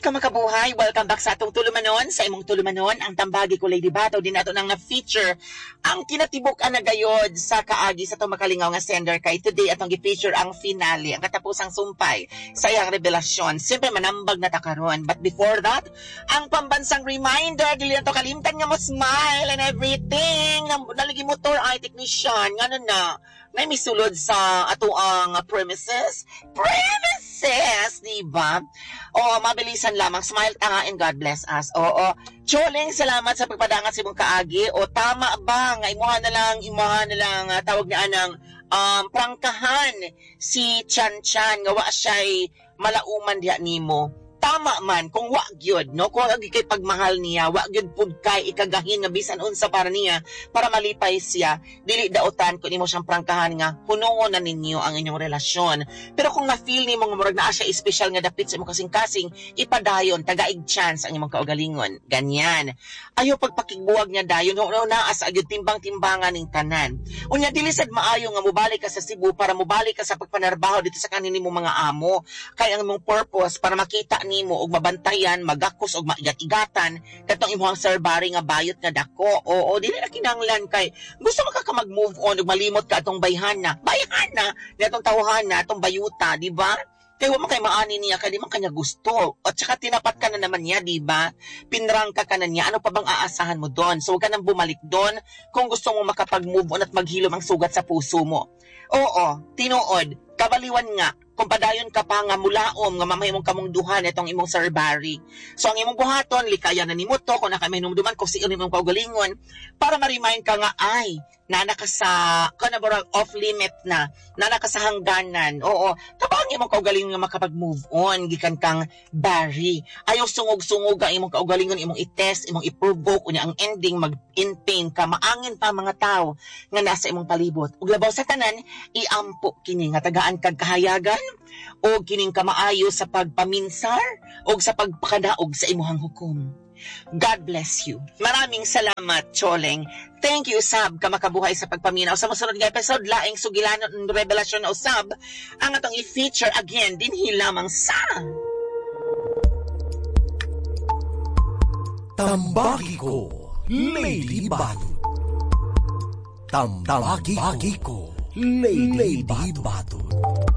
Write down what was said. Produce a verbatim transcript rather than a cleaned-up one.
ka makabuhay. Welcome back sa atong tulumanon. Sa imong tulumanon, ang tambagi ko Lady Bato din ato nang na-feature ang kinatibuk-an na gayod sa kaagi sa itong makalingaw nga sender kay today atong gi-feature ang finale, ang katapusang sumpay sa iyang revelasyon. Siyempre manambag na takaron. But before that, ang pambansang reminder, dili na to kalimtan nga mo smile and everything. Nalagi motor ay technician. Nga na, na misulod sa ato ang premises. Premises, diba? O, mabilisan lamang. Smile tanga and God bless us. Oo. Choling, salamat sa pagpadangat sa imong kaagi. O, tama ba? Nga imuha na lang, imuha na lang, uh, tawag na anang um, prangkahan si Chan Chan. Nga wa siya'y malauman diha nimo. Tama man, kung wa gyud, no? Kung agi kay pagmahal niya, wa gyud pud kay ikagahin nga bisan unsa para niya, para malipay siya, dili daotan kun imo siyang prangkahan nga hunungon na ninyo ang inyong relasyon. Pero kung na-feel nimo nga murag naa siya special nga dapit sa imong kasing-kasing, ipadayon, tagaig chance ang imong kaugalingon. Ganyan. Ayo pagpakigbuwag niya dayon, no, no, naas agyud timbang-timbangan ning tanan. Unya dili sad maayo nga mobalik ka sa Cebu para mobalik ka sa pagpanarbaho dito sa kanini mong mga amo. Kay ang imong purpose para makita ni mo og mabantayan, magakos og maigat-igatan katong imong serbary nga bayot nga dako. Oo, dili na kinahanglan kay gusto mo ka mag-move on ug malimot ka atong bayhana. Bayhana, natong tawhana, atong bayuta, di ba? Kaya wa man kay maani niya kay di man kanya gusto. At saka tinapat ka na naman niya, di ba? Pinrangka ka na niya. Ano pa bang aasahan mo doon? So huwag ka nang bumalik doon kung gusto mo makapag-move on at maghilom ang sugat sa puso mo. Oo, tinuod, kabaliwan nga, kung padayon ka pa nga mulaom nga mamay mong kamong duhan itong imong serbary. So ang imong buhaton, likaya na nimo to kung nakamihinumduman kung siyon imong kaugalingon para ma-remind ka nga ay nana ka sa kanabara off limit na, nana ka sa hangganan. Oo, tabang imong kaugalingon nga makapag-move on gikan kang bari. Ayaw sungog-sungog ang imong kaugalingon, imong i-test, imong i-provoke unya ang ending mag-in pain ka, maangin pa mga tao nga nasa imong palibot. Ug labaw sa tanan, iampo kini nga tagaan kag kahayagan o kining kamaayo sa pagpaminsar o sa pagpakadaog sa imuhang hukom. God bless you. Maraming salamat, Choleng. Thank you, Sab, ka makabuhay sa pagpaminaw. Sa masunod nga episode, laing sugilanon revelasyon o Sab, ang atong i-feature again dinhi lamang sa Tambagi ko, Lady Bato. Tambagi ko, Lady Bato.